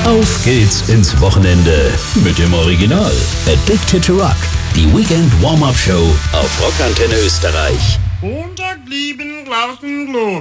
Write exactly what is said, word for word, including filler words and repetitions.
Auf geht's ins Wochenende mit dem Original. Addicted to Rock, die Weekend Warm-Up Show auf Rockantenne Österreich. Montag lieben Glauben, Globe.